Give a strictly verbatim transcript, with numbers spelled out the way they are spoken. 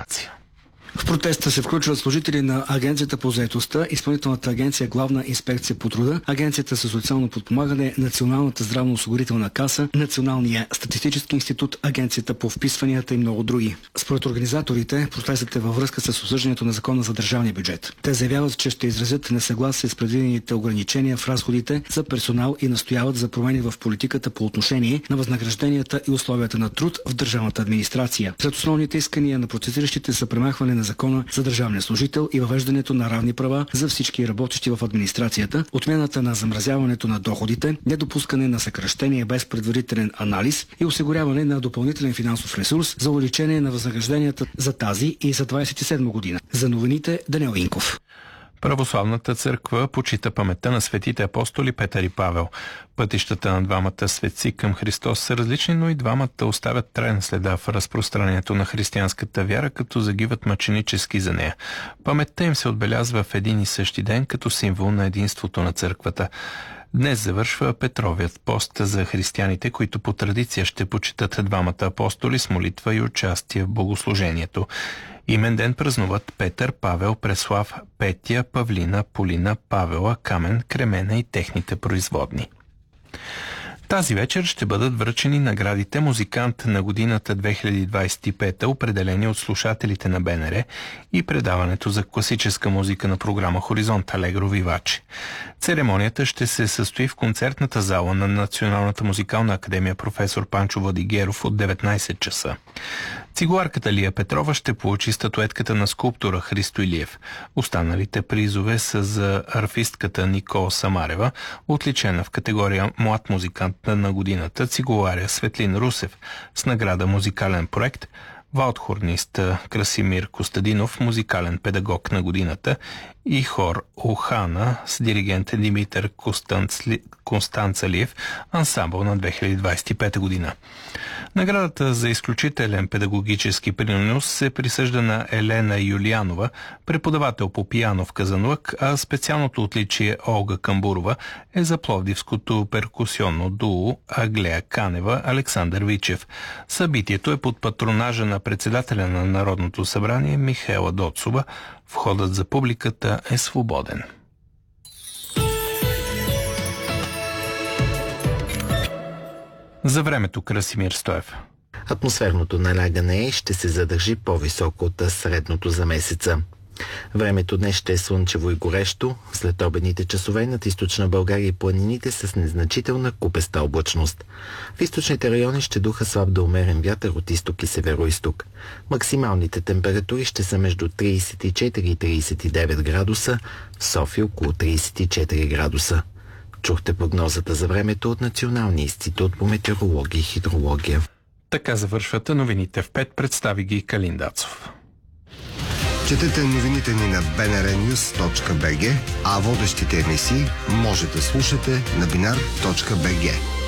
информация. В протеста се включват служители на Агенцията по заетостта, Изпълнителната агенция Главна инспекция по труда, Агенцията за социално подпомагане, Националната здравноосигурителна каса, Националния статистически институт, Агенцията по вписванията и много други. Според организаторите, протестът е във връзка с обсъждането на закона за държавния бюджет. Те заявяват, че ще изразят несъгласие с предвидените ограничения в разходите за персонал и настояват за промени в политиката по отношение на възнагражденията и условията на труд в държавната администрация. Сред основните искания на протестиращите са премахване на закона за държавния служител и въвеждането на равни права за всички работещи в администрацията, отмяната на замразяването на доходите, недопускане на съкращение без предварителен анализ и осигуряване на допълнителен финансов ресурс за увеличение на възнагражденията за тази и за двадесет и седма година. За новините Даниел Инков. Православната църква почита паметта на светите апостоли Петър и Павел. Пътищата на двамата светци към Христос са различни, но и двамата оставят трайна следа в разпространението на християнската вяра, като загиват мъченически за нея. Паметта им се отбелязва в един и същи ден като символ на единството на църквата. Днес завършва Петровият пост за християните, които по традиция ще почитат двамата апостоли с молитва и участие в богослужението. Имен ден празнуват Петър, Павел, Преслав, Петя, Павлина, Полина, Павела, Камен, Кремена и техните производни. Тази вечер ще бъдат връчени наградите Музикант на годината две хиляди двадесет и пета, определени от слушателите на БНР, и предаването за класическа музика на програма Хоризонт Алегро Виваче. Церемонията ще се състои в концертната зала на Националната музикална академия професор Панчо Владигеров от деветнадесет часа. Цигуларката Лия Петрова ще получи статуетката на скулптора Христо Илиев. Останалите призове са за арфистката Никола Самарева, отличена в категория Млад музикант на годината, цигуларя Светлин Русев с награда Музикален проект, валдхорнист Красимир Костадинов, музикален педагог на годината, и хор Охана с диригент Димитър Констанцли... Констанцалиев, ансамбъл на две хиляди двадесет и пета година. Наградата за изключителен педагогически принос се присъжда на Елена Юлиянова, преподавател по пиано в Казанлък, а специалното отличие Олга Камбурова е за пловдивското перкусионно дуо Аглея Канева Александър Вичев. Събитието е под патронажа на председателя на Народното събрание Михаела Доцова. Входът за публиката е свободен. За времето Красимир Стоев. Атмосферното налягане ще се задържи по-високо от средното за месеца. Времето днес ще е слънчево и горещо, след обедните часове над източна България и планините с незначителна купеста облачност. В източните райони ще духа слаб до умерен вятър от изток и североизток. Максималните температури ще са между тридесет и четири и тридесет и девет градуса, в София около тридесет и четири градуса. Чухте прогнозата за времето от Националния институт по метеорология и хидрология. Така завършват новините в пет, представи ги Калин Дацов. Четете новините ни на би ен ар нюз точка би джи, а водещите емисии може да слушате на бинар точка би джи.